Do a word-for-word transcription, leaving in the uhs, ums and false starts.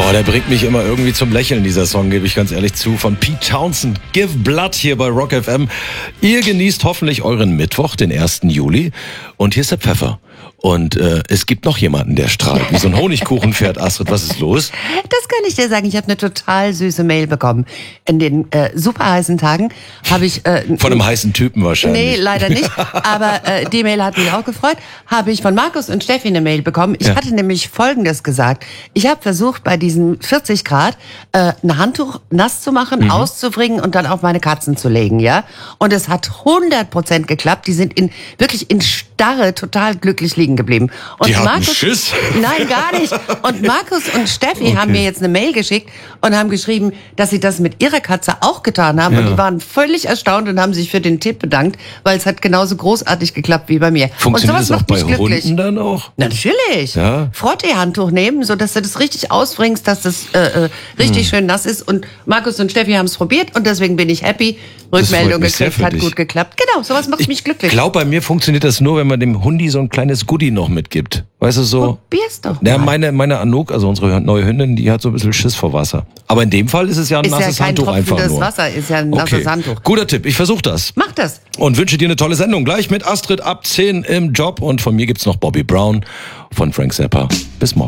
Oh, der bringt mich immer irgendwie zum Lächeln, dieser Song, gebe ich ganz ehrlich zu. Von Pete Townsend, Give Blood hier bei Rock F M. Ihr genießt hoffentlich euren Mittwoch, den ersten Juli. Und hier ist der Pfeffer. Und äh, es gibt noch jemanden, der strahlt. Wie so ein Honigkuchenpferd. Astrid, was ist los? Das kann ich dir sagen. Ich habe eine total süße Mail bekommen. In den äh, super heißen Tagen habe ich... Äh, von einem heißen Typen wahrscheinlich. Nee, leider nicht. Aber äh, die Mail hat mich auch gefreut. Habe ich von Markus und Steffi eine Mail bekommen. Ich ja. hatte nämlich Folgendes gesagt. Ich habe versucht, bei diesen vierzig Grad äh, ein Handtuch nass zu machen, mhm. auszubringen und dann auf meine Katzen zu legen. Ja. Und es hat hundert Prozent geklappt. Die sind in wirklich in Starre total glücklich liegen geblieben. Und die hatten Markus, Schiss? Nein, gar nicht. Und Markus und Steffi okay. haben mir jetzt eine Mail geschickt und haben geschrieben, dass sie das mit ihrer Katze auch getan haben. Ja. Und die waren völlig erstaunt und haben sich für den Tipp bedankt, weil es hat genauso großartig geklappt wie bei mir. Funktioniert und sowas das auch macht bei mich glücklich. Hunden dann auch? Natürlich. Ja. Frottee-Handtuch nehmen, sodass du das richtig ausbringst, dass das äh, äh, richtig hm. schön nass ist. Und Markus und Steffi haben es probiert und deswegen bin ich happy. Rückmeldung gekriegt, hat gut geklappt. Genau, sowas macht ich mich glücklich. Ich glaube, bei mir funktioniert das nur, wenn man dem Hundi so ein kleines Goodie noch mitgibt. Weißt du, so. Probier's doch mal. Ja, meine, meine Anouk, also unsere neue Hündin, die hat so ein bisschen Schiss vor Wasser. Aber in dem Fall ist es ja ein ist nasses ja kein Handtuch einfach nur. Wasser, ist ja ein nasses okay. Handtuch. Guter Tipp, ich versuche das. Mach das. Und wünsche dir eine tolle Sendung. Gleich mit Astrid ab zehn im Job. Und von mir gibt's noch Bobby Brown von Frank Zappa. Bis morgen.